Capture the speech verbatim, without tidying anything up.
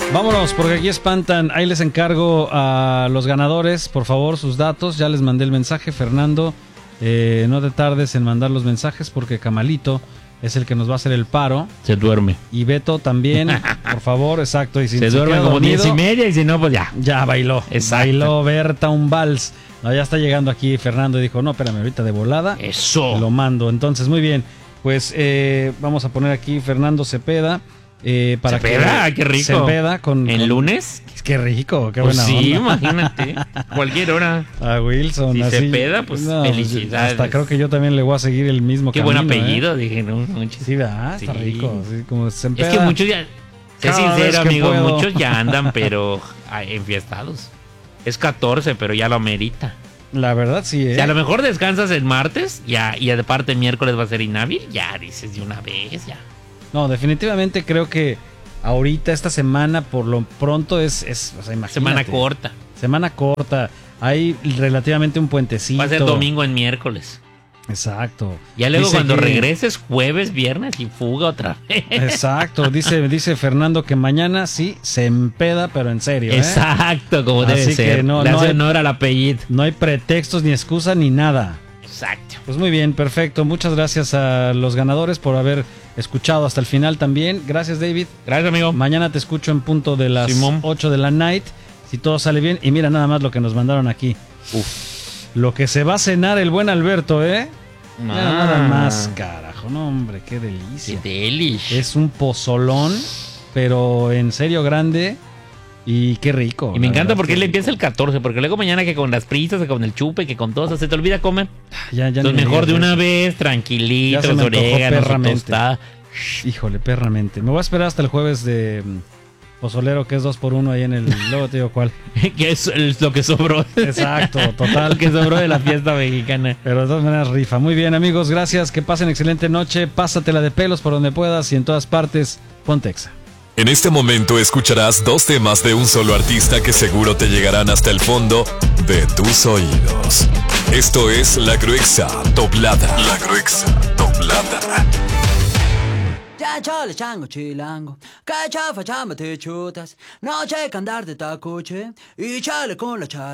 Vámonos, porque aquí espantan. Ahí les encargo a los ganadores, por favor, sus datos. Ya les mandé el mensaje, Fernando. Eh, no te tardes en mandar los mensajes porque Camalito es el que nos va a hacer el paro. Se duerme. Y Beto también, por favor, exacto. Y si se duerme como diez y media y si no, pues ya. Ya bailó. Exacto. Bailó Berta un vals. No, ya está llegando aquí Fernando y dijo, no, espérame, ahorita de volada. Eso. Lo mando. Entonces, muy bien. Pues eh, vamos a poner aquí Fernando Cepeda. Eh, para Cepeda, que, qué rico. Cepeda con... ¿En con, lunes? Qué rico, qué pues buena sí, onda. imagínate. Cualquier hora. A Wilson. Si así, Cepeda, pues no, felicidades. Hasta creo que yo también le voy a seguir el mismo Qué camino. buen apellido, ¿eh? dije, no, no, Sí, ¿verdad? Está sí. rico. Sí, como Cepeda. Es que muchos ya, sé Cada sincero, vez que amigo, puedo. muchos ya andan, pero ay, enfiestados. Es catorce, pero ya lo amerita. La verdad, sí, ¿eh? Si a lo mejor descansas el martes, ya, y aparte miércoles va a ser inhábil, ya dices de una vez, ya. No, definitivamente creo que ahorita, esta semana, por lo pronto es, es o sea, imagínate. Semana corta. Semana corta. Hay relativamente un puentecito. Va a ser domingo en miércoles. Exacto. Ya luego Dice cuando que- regreses, jueves, viernes y fuga otra vez. Exacto. Dice, dice Fernando que mañana sí se empeda, pero en serio, ¿eh? Exacto, como debe Así que ser. no- Le no hace hay- honor al apellido. No hay pretextos, ni excusa, ni nada. Exacto. Pues muy bien, perfecto. Muchas gracias a los ganadores por haber escuchado hasta el final también. Gracias, David. Gracias, amigo. Mañana te escucho en punto de las Simón. ocho de la night. Si todo sale bien. Y mira nada más lo que nos mandaron aquí. Uf. Lo que se va a cenar el buen Alberto, ¿eh? Mira Ah. nada más, carajo. No, hombre, qué delicia. Qué delish. Es un pozolón, pero en serio grande. Y qué rico. Y me la encanta verdad, porque qué él rico. empieza el catorce, porque luego mañana que con las prisas, que con el chupe, que con todo, se te olvida comer. Ya, ya Entonces ni me mejor de digas una eso. vez, tranquilito, Ya se me antojó orégano, su perramente. tostada. Híjole, perramente. Me voy a esperar hasta el jueves de mm, pozolero, que es dos por uno ahí en el... Luego te digo cuál. Que es el- lo que sobró. Exacto, total. Lo que sobró de la fiesta mexicana. Pero de todas maneras rifa. Muy bien, amigos, gracias. Que pasen excelente noche. Pásatela de pelos por donde puedas y en todas partes. Pontexa. En este momento escucharás dos temas de un solo artista que seguro te llegarán hasta el fondo de tus oídos. Esto es La Gruexa Doblada. La Gruexa Doblada. Ya chale chango chilango, que chafa chama te chutas, no checa andar de tacuche y chale con la chale.